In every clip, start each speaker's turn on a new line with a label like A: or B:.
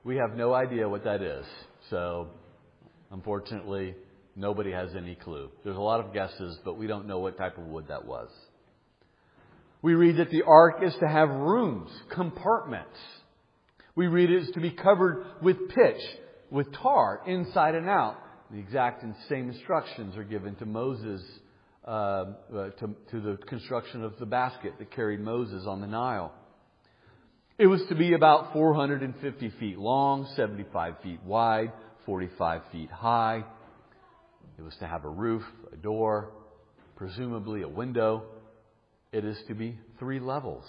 A: We have no idea what that is. So, unfortunately, nobody has any clue. There's a lot of guesses, but we don't know what type of wood that was. We read that the ark is to have rooms, compartments. We read it is to be covered with pitch, with tar, inside and out. The exact and same instructions are given to Moses, to the construction of the basket that carried Moses on the Nile. It was to be about 450 feet long, 75 feet wide, 45 feet high. It was to have a roof, a door, presumably a window. It is to be 3 levels.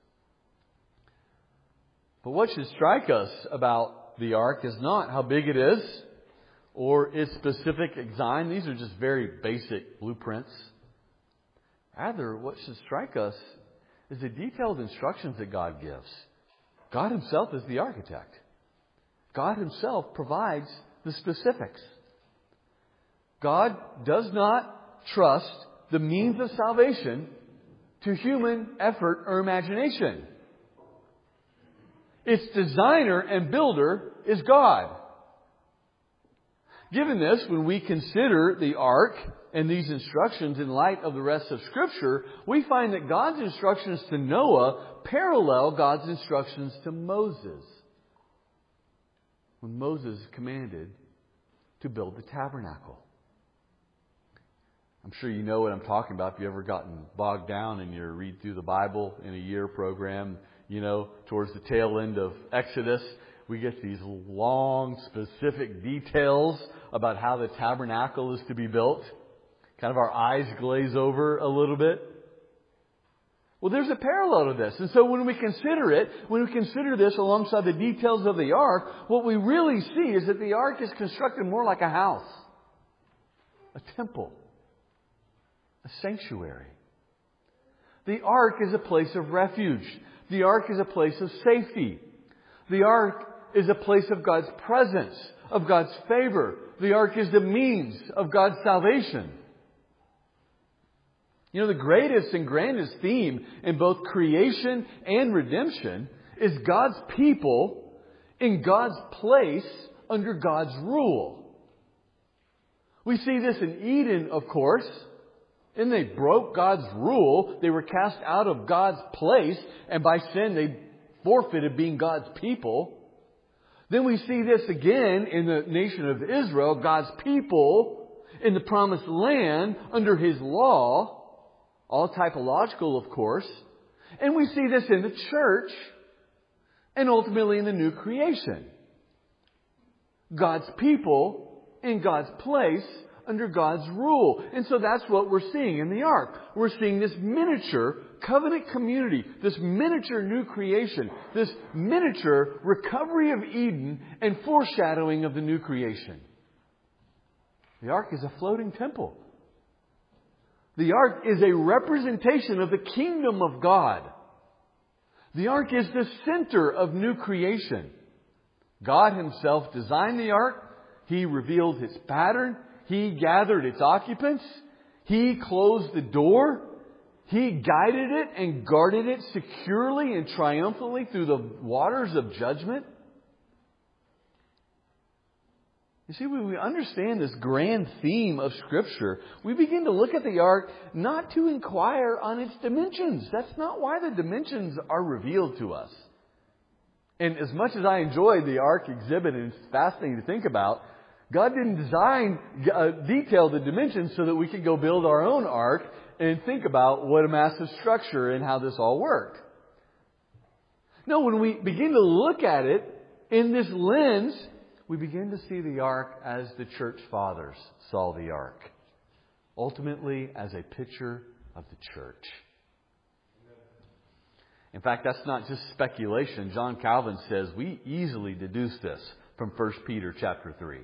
A: But what should strike us about the ark is not how big it is or its specific design. These are just very basic blueprints. Rather, what should strike us is the detailed instructions that God gives. God Himself is the architect. God Himself provides the specifics. God does not trust the means of salvation to human effort or imagination. Its designer and builder is God. Given this, when we consider the ark and these instructions in light of the rest of Scripture, we find that God's instructions to Noah parallel God's instructions to Moses, when Moses commanded to build the tabernacle. I'm sure you know what I'm talking about if you've ever gotten bogged down in your read through the Bible in a year program. You know, towards the tail end of Exodus, we get these long, specific details about how the tabernacle is to be built. Kind of our eyes glaze over a little bit. Well, there's a parallel to this. And so when we consider this alongside the details of the ark, what we really see is that the ark is constructed more like a house, a temple, a sanctuary. The ark is a place of refuge. The ark is a place of safety. The ark is a place of God's presence, of God's favor. The ark is the means of God's salvation. You know, the greatest and grandest theme in both creation and redemption is God's people in God's place under God's rule. We see this in Eden, of course. And they broke God's rule. They were cast out of God's place. And by sin, they forfeited being God's people. Then we see this again in the nation of Israel. God's people in the promised land under His law. All typological, of course. And we see this in the church. And ultimately in the new creation. God's people in God's place under God's rule. And so that's what we're seeing in the ark. We're seeing this miniature covenant community, this miniature new creation, this miniature recovery of Eden and foreshadowing of the new creation. The ark is a floating temple. The ark is a representation of the kingdom of God. The ark is the center of new creation. God Himself designed the ark. He revealed its pattern. He gathered its occupants. He closed the door. He guided it and guarded it securely and triumphantly through the waters of judgment. You see, when we understand this grand theme of Scripture, we begin to look at the ark not to inquire on its dimensions. That's not why the dimensions are revealed to us. And as much as I enjoy the ark exhibit, and it's fascinating to think about, God didn't detail the dimensions so that we could go build our own ark and think about what a massive structure and how this all worked. No, when we begin to look at it in this lens, we begin to see the ark as the church fathers saw the ark. Ultimately, as a picture of the church. In fact, that's not just speculation. John Calvin says we easily deduce this from 1 Peter chapter 3.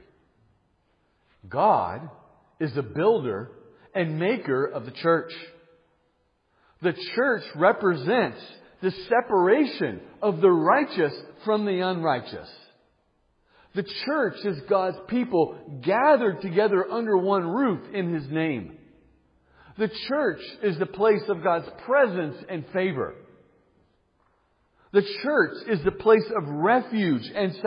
A: God is the builder and maker of the church. The church represents the separation of the righteous from the unrighteous. The church is God's people gathered together under one roof in His name. The church is the place of God's presence and favor. The church is the place of refuge and